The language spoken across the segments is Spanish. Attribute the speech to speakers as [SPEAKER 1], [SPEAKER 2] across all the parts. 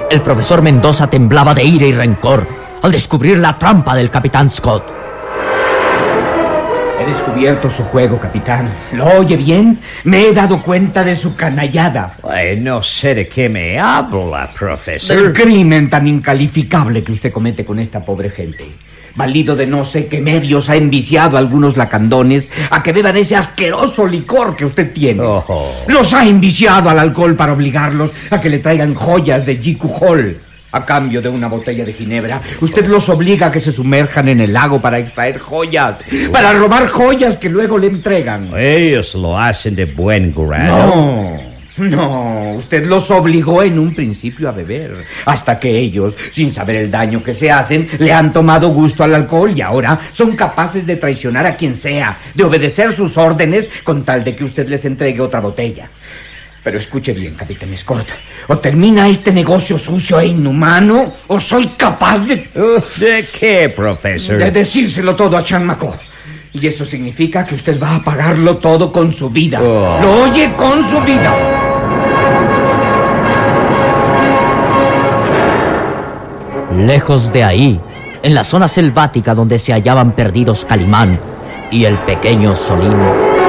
[SPEAKER 1] El profesor Mendoza temblaba de ira y rencor al descubrir la trampa del capitán Scott.
[SPEAKER 2] He descubierto su juego, capitán. ¿Lo oye bien? Me he dado cuenta de su canallada.
[SPEAKER 3] No sé de qué me habla, profesor.
[SPEAKER 2] Del crimen tan incalificable que usted comete con esta pobre gente. Valido de no sé qué medios ha enviciado a algunos lacandones a que beban ese asqueroso licor que usted tiene. Los ha enviciado al alcohol para obligarlos a que le traigan joyas de Jiku Hall. A cambio de una botella de ginebra, usted los obliga a que se sumerjan en el lago para extraer joyas, para robar joyas que luego le entregan.
[SPEAKER 3] Ellos lo hacen de buen grado.
[SPEAKER 2] No, usted los obligó en un principio a beber, hasta que ellos, sin saber el daño que se hacen, le han tomado gusto al alcohol y ahora son capaces de traicionar a quien sea, de obedecer sus órdenes con tal de que usted les entregue otra botella. Pero escuche bien, capitán Scott. O termina este negocio sucio e inhumano, o soy capaz de...
[SPEAKER 3] ¿De qué, profesor?
[SPEAKER 2] De decírselo todo a Chan Maco. Y eso significa que usted va a pagarlo todo con su vida. ¿Lo oye? Con su vida.
[SPEAKER 1] Lejos de ahí, en la zona selvática donde se hallaban perdidos Calimán y el pequeño Solín.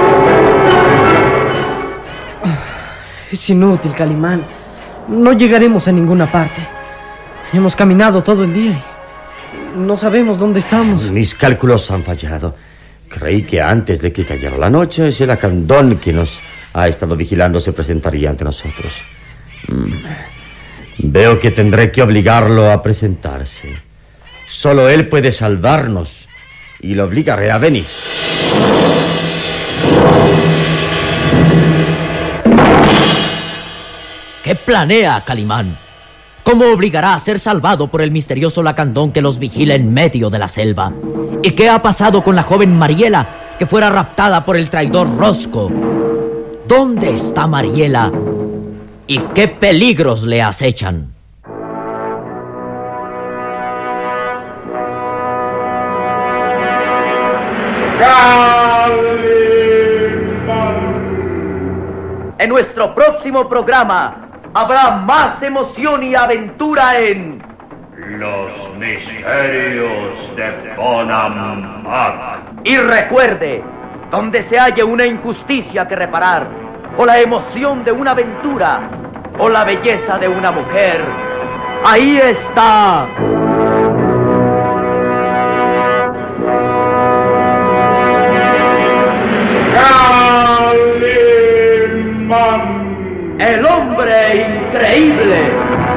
[SPEAKER 4] Es inútil, Calimán. No llegaremos a ninguna parte. Hemos caminado todo el día y no sabemos dónde estamos.
[SPEAKER 5] Mis cálculos han fallado. Creí que antes de que cayera la noche, ese lacandón que nos ha estado vigilando se presentaría ante nosotros. Veo que tendré que obligarlo a presentarse. Solo él puede salvarnos y lo obligaré a venir.
[SPEAKER 1] ¿Qué planea Calimán? ¿Cómo obligará a ser salvado por el misterioso lacandón que los vigila en medio de la selva? ¿Y qué ha pasado con la joven Mariela, que fuera raptada por el traidor Rosco? ¿Dónde está Mariela? ¿Y qué peligros le acechan?
[SPEAKER 6] En nuestro próximo programa habrá más emoción y aventura en
[SPEAKER 7] Los misterios de Bonham Park.
[SPEAKER 6] Y recuerde, donde se halle una injusticia que reparar, o la emoción de una aventura, o la belleza de una mujer, ahí está el hombre increíble.